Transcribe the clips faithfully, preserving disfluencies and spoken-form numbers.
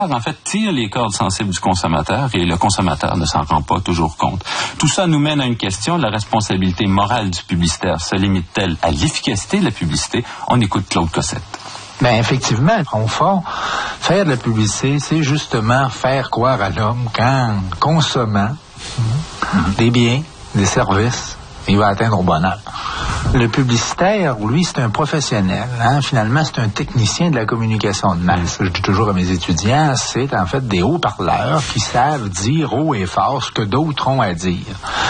en fait, tire les cordes sensibles du consommateur et le consommateur ne s'en rend pas toujours compte. Tout ça nous mène à une question, la responsabilité morale du publicitaire se limite-t-elle à l'efficacité de la publicité? On écoute Claude Cossette. Ben effectivement, au fond, faire de la publicité, c'est justement faire croire à l'homme qu'en consommant mm-hmm. des biens, des services, il va atteindre au bonheur. Le publicitaire, lui, c'est un professionnel. Hein? Finalement, c'est un technicien de la communication de masse. Je dis toujours à mes étudiants, c'est en fait des haut-parleurs qui savent dire haut et fort ce que d'autres ont à dire.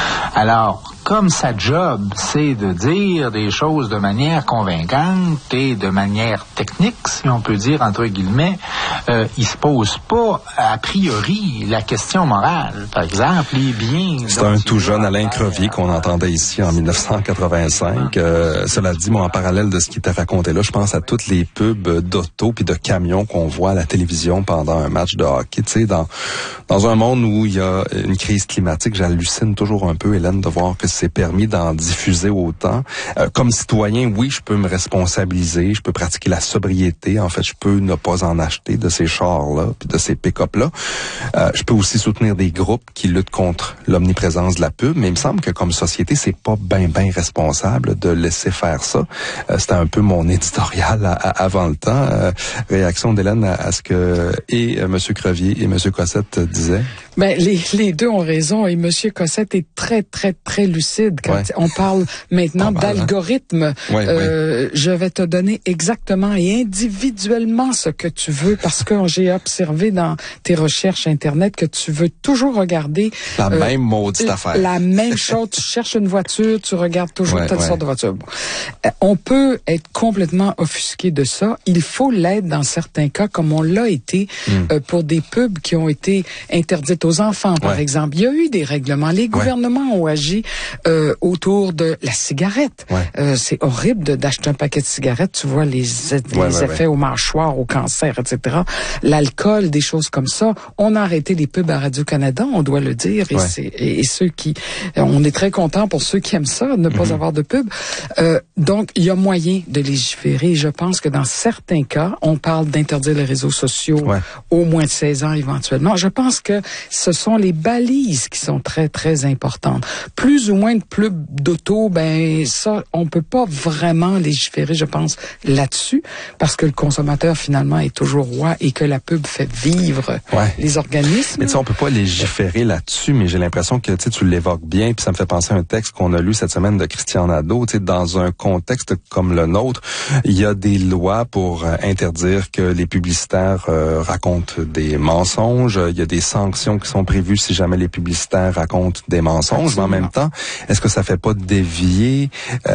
Alors, comme sa job, c'est de dire des choses de manière convaincante et de manière technique, si on peut dire entre guillemets, euh, il se pose pas a priori la question morale. Par exemple, les biens... C'est un tout jeune Alain Crevier qu'on entendait ici en dix-neuf cent quatre-vingt-cinq. Euh, cela dit, moi, en parallèle de ce qui était raconté là, je pense à toutes les pubs d'auto puis de camions qu'on voit à la télévision pendant un match de hockey. Tu sais, dans, dans un monde où il y a une crise climatique, j'hallucine toujours un peu, Hélène, de voir que c'est permis d'en diffuser autant. Euh, comme citoyen, oui, je peux me responsabiliser, je peux pratiquer la sobriété. En fait, je peux ne pas en acheter de ces chars-là, puis de ces pick-up-là. Euh, je peux aussi soutenir des groupes qui luttent contre l'omniprésence de la pub, mais il me semble que comme société, c'est pas bien, bien responsable de laisser faire ça. Euh, c'était un peu mon éditorial à, à, avant le temps. Euh, réaction d'Hélène à, à ce que et euh, M. Crevier et M. Cossette disaient? Ben, les, les deux ont raison et M. Cossette est très, très, très lucide quand ouais. on parle maintenant mal, d'algorithme. Hein? Ouais, euh, ouais. Je vais te donner exactement et individuellement ce que tu veux parce que j'ai observé dans tes recherches Internet que tu veux toujours regarder... La euh, même maudite affaire. La même chose. Tu cherches une voiture, tu regardes toujours ouais, telle ouais. sorte de voiture. Bon. Euh, on peut être complètement offusqué de ça. Il faut l'être dans certains cas, comme on l'a été mm. euh, pour des pubs qui ont été interdites aux enfants, par ouais. exemple. Il y a eu des règlements. Les gouvernements ouais. ont agi euh, autour de la cigarette. Ouais. Euh, c'est horrible de, d'acheter un paquet de cigarettes. Tu vois les, les ouais, ouais, effets ouais. au mâchoire, au cancer, et cetera. L'alcool, des choses comme ça. On a arrêté les pubs à Radio-Canada, on doit le dire. Et, ouais. c'est, et, et ceux qui... On est très contents pour ceux qui aiment ça, ne pas mm-hmm. avoir de pub. Euh, donc, il y a moyen de légiférer. Je pense que dans certains cas, on parle d'interdire les réseaux sociaux ouais. au moins de seize ans éventuellement. Je pense que ce sont les balises qui sont très, très importantes. Plus ou moins de pubs d'auto, ben ça, on peut pas vraiment légiférer, je pense, là-dessus, parce que le consommateur, finalement, est toujours roi et que la pub fait vivre ouais. les organismes. Mais tu sais, on peut pas légiférer là-dessus, mais j'ai l'impression que tu sais, tu l'évoques bien, puis ça me fait penser à un texte qu'on a lu cette semaine de Christian Nadeau. Tu sais, dans un contexte comme le nôtre, il y a des lois pour euh, interdire que les publicitaires euh, racontent des mensonges. Il y a des sanctions qui sont prévues si jamais les publicitaires racontent des mensonges. Absolument. Mais en même temps, est-ce que ça fait pas dévier,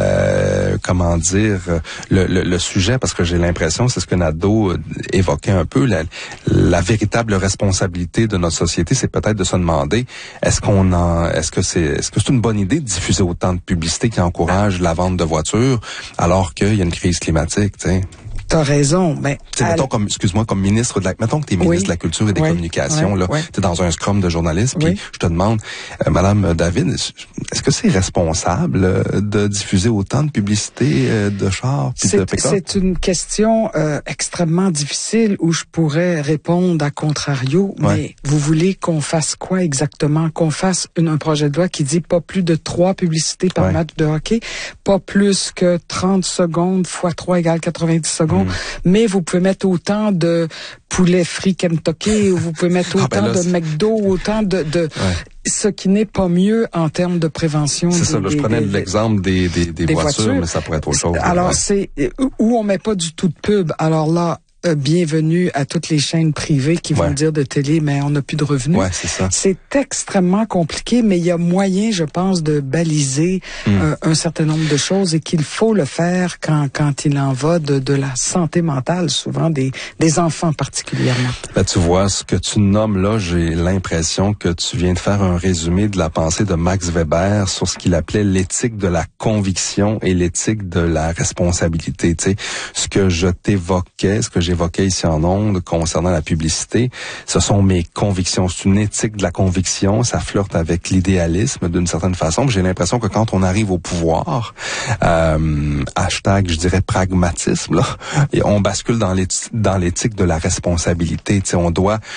euh, comment dire, le, le, le sujet? Parce que j'ai l'impression, c'est ce que Nadeau évoquait un peu, la, la véritable responsabilité de notre société, c'est peut-être de se demander, est-ce qu'on en, est-ce que c'est, est-ce que c'est une bonne idée de diffuser autant de publicité qui encourage la vente de voitures alors qu'il y a une crise climatique, tu sais? T'as raison. Ben, tu sais, mettons comme, excuse-moi, comme ministre de la, mettons que t'es ministre oui. de la Culture et des oui. Communications, oui. là, oui. t'es dans un scrum de journalistes, puis oui. je te demande, euh, Madame David, est-ce que c'est responsable euh, de diffuser autant de publicité euh, de chars puis de pick-up? C'est une question euh, extrêmement difficile où je pourrais répondre à contrario, ouais. mais vous voulez qu'on fasse quoi exactement? Qu'on fasse une, un projet de loi qui dit pas plus de trois publicités par ouais. match de hockey, pas plus que trente secondes fois trois égale quatre-vingt-dix secondes. Mmh. Mais vous pouvez mettre autant de poulet frit Kentucky, ou vous pouvez mettre autant ah ben là, de McDo, autant de... de ouais. ce qui n'est pas mieux en termes de prévention. C'est des, ça, là, je prenais des, l'exemple des, des, des, des voitures, voitures, mais ça pourrait être autre chose. Alors, ouais. c'est où on met pas du tout de pub. Alors là, euh, bienvenue à toutes les chaînes privées qui ouais. vont dire de télé, mais on n'a plus de revenus. Ouais, c'est ça. C'est extrêmement compliqué, mais il y a moyen, je pense, de baliser mm. euh, un certain nombre de choses et qu'il faut le faire quand quand il en va de, de la santé mentale, souvent des, des enfants particulièrement. Ben, tu vois, ce que tu nommes là, j'ai l'impression que tu viens de faire un résumé de la pensée de Max Weber sur ce qu'il appelait l'éthique de la conviction et l'éthique de la responsabilité. Tu sais, ce que je t'évoquais, ce que j'évoquais j'évoquais ici en ondes concernant la publicité, ce sont mes convictions. C'est une éthique de la conviction. Ça flirte avec l'idéalisme d'une certaine façon. J'ai l'impression que quand on arrive au pouvoir, euh, hashtag, je dirais pragmatisme, là, et on bascule dans l'éthique, dans l'éthique de la responsabilité. Tu sais, on doit